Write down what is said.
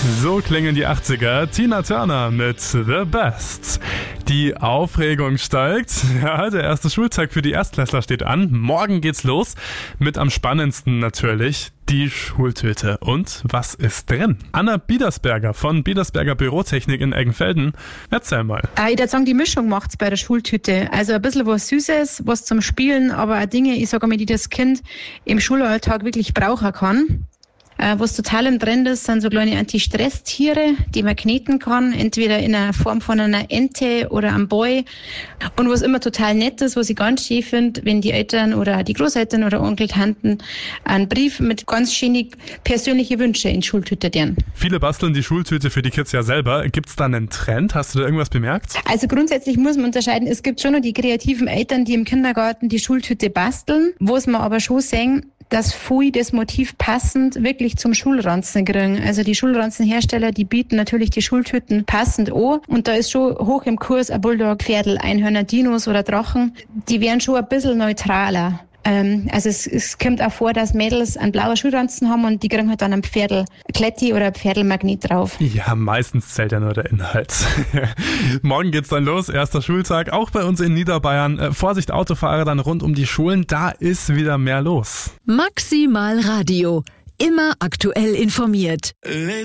So klingen die 80er. Tina Turner mit The Best. Die Aufregung steigt. Ja, der erste Schultag für die Erstklässler steht an. Morgen geht's los. Mit am spannendsten natürlich die Schultüte. Und was ist drin? Anna Biedersberger von Biedersberger Bürotechnik in Eggenfelden. Erzähl mal. Ich würde sagen, die Mischung macht's bei der Schultüte. Also ein bisschen was Süßes, was zum Spielen, aber auch Dinge, ich sage mal, die das Kind im Schulalltag wirklich brauchen kann. Was total im Trend ist, sind so kleine Anti-Stress-Tiere, die man kneten kann, entweder in der Form von einer Ente oder einem Boy. Und was immer total nett ist, was ich ganz schön finde, wenn die Eltern oder die Großeltern oder Onkel, Tanten einen Brief mit ganz schönen persönlichen Wünschen in die Schultüte deren. Viele basteln die Schultüte für die Kids ja selber. Gibt's da einen Trend? Hast du da irgendwas bemerkt? Also grundsätzlich muss man unterscheiden, es gibt schon noch die kreativen Eltern, die im Kindergarten die Schultüte basteln, wo es man aber schon sehen, dass viele das Motiv passend wirklich zum Schulranzen kriegen. Also die Schulranzenhersteller, die bieten natürlich die Schultüten passend an. Und da ist schon hoch im Kurs ein Bulldog, Pferdl, Einhörner, Dinos oder Drachen. Die wären schon ein bisschen neutraler. Also es kommt auch vor, dass Mädels einen blauen Schulranzen haben und die kriegen halt dann ein Pferdl Kletti oder ein Pferdlmagnet drauf. Ja, meistens zählt ja nur der Inhalt. Morgen geht's dann los, erster Schultag, auch bei uns in Niederbayern. Vorsicht Autofahrer dann rund um die Schulen, da ist wieder mehr los. Maximal Radio, immer aktuell informiert.